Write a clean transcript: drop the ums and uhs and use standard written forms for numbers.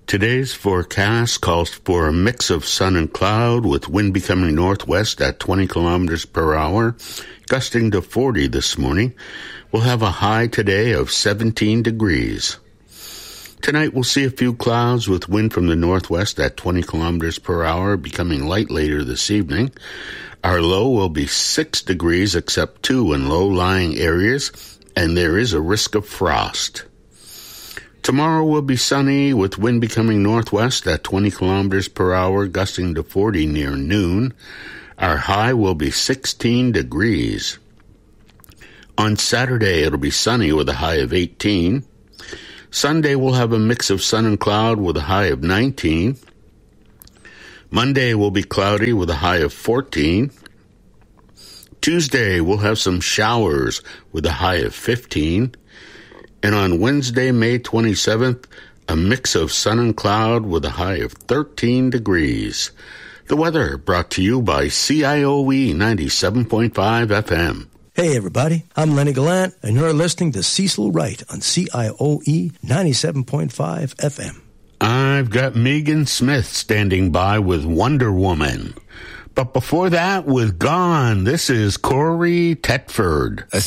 Today's forecast calls for a mix of sun and cloud with wind becoming northwest at 20 kilometers per hour, gusting to 40 this morning. We'll have a high today of 17 degrees. Tonight we'll see a few clouds with wind from the northwest at 20 kilometers per hour, becoming light later this evening. Our low will be 6 degrees except 2 in low-lying areas, and there is a risk of frost. Tomorrow will be sunny with wind becoming northwest at 20 kilometers per hour, gusting to 40 near noon. Our high will be 16 degrees. On Saturday, it'll be sunny with a high of 18. Sunday, we'll have a mix of sun and cloud with a high of 19. Monday will be cloudy with a high of 14. Tuesday, we'll have some showers with a high of 15. And on Wednesday, May 27th, a mix of sun and cloud with a high of 13 degrees. The weather brought to you by CIOE 97.5 FM. Hey, everybody. I'm Lenny Gallant, and you're listening to Cecil Wright on CIOE 97.5 FM. I've got Megan Smith standing by with Wonder Woman. But before that, with Gone, this is Corey Tetford.